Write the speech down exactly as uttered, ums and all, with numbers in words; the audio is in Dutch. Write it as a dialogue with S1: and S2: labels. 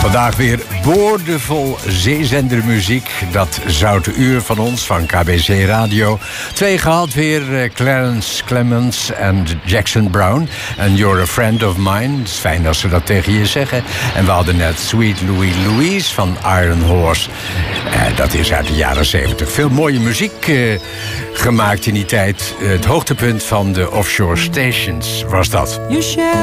S1: Vandaag weer boordevol zeezendermuziek. Dat zoute uur van ons, van K B C Radio. Twee gehad weer, Clarence Clemons en Jackson Brown. En You're a Friend of Mine. Het is fijn als ze dat tegen je zeggen. En we hadden net Sweet Louie Louise van Iron Horse. Eh, dat is uit de jaren zeventig. Veel mooie muziek eh, gemaakt in die tijd. Het hoogtepunt van de offshore stations was dat.